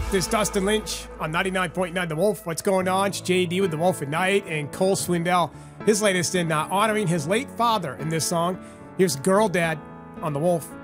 This is Dustin Lynch on 99.9 The Wolf. What's going on? It's JD with The Wolf at Night and Cole Swindell. His latest in honoring his late father in this song. Here's Girl Dad on The Wolf.